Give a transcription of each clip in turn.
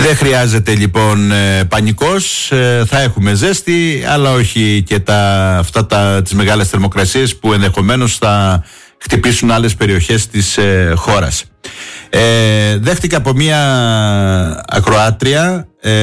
Δεν χρειάζεται λοιπόν πανικός, θα έχουμε ζέστη, αλλά όχι και τις μεγάλες θερμοκρασίες που ενδεχομένως θα χτυπήσουν άλλες περιοχές της χώρας. Δέχτηκα από μία ακροάτρια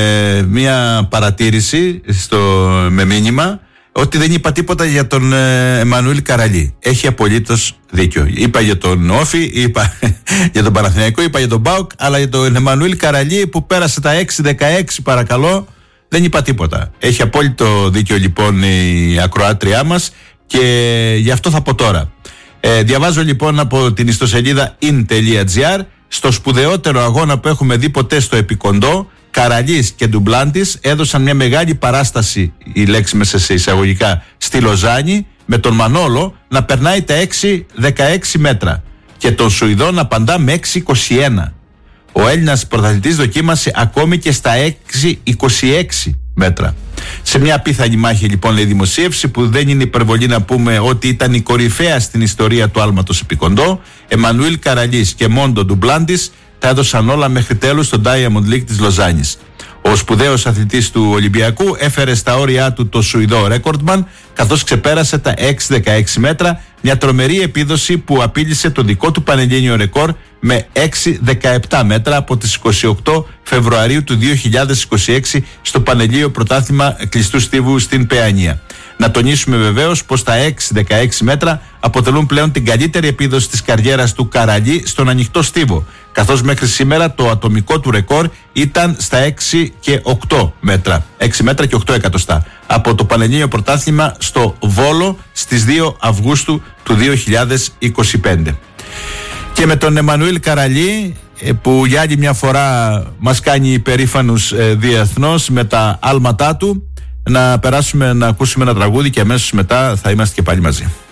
μία παρατήρηση με μήνυμα ότι δεν είπα τίποτα για τον Εμμανουήλ Καραλή. Έχει απολύτως δίκιο. Είπα για τον Όφη, είπα για τον Παναθηναϊκό, είπα για τον ΠΑΟΚ, αλλά για τον Εμμανουήλ Καραλή που πέρασε τα 6-16 παρακαλώ, δεν είπα τίποτα. Έχει απόλυτο δίκιο λοιπόν η ακροάτριά μας και γι' αυτό θα πω τώρα. Διαβάζω λοιπόν από την ιστοσελίδα in.gr, στο σπουδαιότερο αγώνα που έχουμε δει ποτέ στο επικοντό, Καραλής και Ντουμπλάντης έδωσαν μια μεγάλη παράσταση, η λέξη μέσα σε εισαγωγικά, στη Λοζάνη, με τον Μανόλο να περνάει τα 6-16 μέτρα και τον Σουηδό να απαντά με 6-21. Ο Έλληνας πρωταθλητής δοκίμασε ακόμη και στα 6-26 μέτρα. Σε μια απίθανη μάχη λοιπόν, λέει η δημοσίευση, που δεν είναι υπερβολή να πούμε ότι ήταν η κορυφαία στην ιστορία του άλματος επικοντό, Εμμανουήλ Καραλής και Μόντο Ντουμπλάντης τα έδωσαν όλα μέχρι τέλους στο Diamond League της Λοζάνης. Ο σπουδαίος αθλητής του Ολυμπιακού έφερε στα όρια του το Σουηδό ρέκορντμαν, καθώς ξεπέρασε τα 6-16 μέτρα, μια τρομερή επίδοση που απείλησε το δικό του πανελλήνιο ρεκόρ με 6-17 μέτρα από τις 28 Φεβρουαρίου του 2026 στο Πανελλήνιο Πρωτάθλημα Κλειστού Στίβου στην Παιανία. Να τονίσουμε βεβαίως πως τα 6-16 μέτρα αποτελούν πλέον την καλύτερη επίδοση της καριέρας του Καραλή στον ανοιχτό στίβο, καθώς μέχρι σήμερα το ατομικό του ρεκόρ ήταν στα 6 και 8 μέτρα, 6 μέτρα και 8 εκατοστά, από το Πανελλήνιο Πρωτάθλημα στο Βόλο στις 2 Αυγούστου του 2025. Και με τον Εμμανουήλ Καραλή, που για άλλη μια φορά μας κάνει υπερήφανους διεθνώς με τα άλματά του, να περάσουμε να ακούσουμε ένα τραγούδι και αμέσως μετά θα είμαστε και πάλι μαζί.